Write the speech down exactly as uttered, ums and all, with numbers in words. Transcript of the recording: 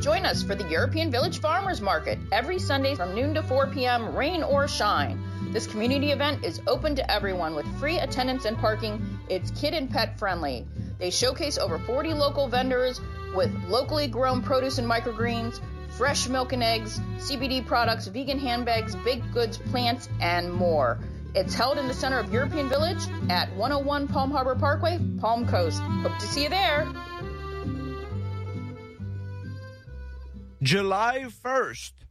Join us for the European Village Farmers Market every Sunday from noon to four p.m., rain or shine. This community event is open to everyone with free attendance and parking. It's kid and pet friendly. They showcase over forty local vendors with locally grown produce and microgreens, fresh milk and eggs, C B D products, vegan handbags, baked goods, plants, and more. It's held in the center of European Village at one oh one Palm Harbor Parkway, Palm Coast. Hope to see you there. July first,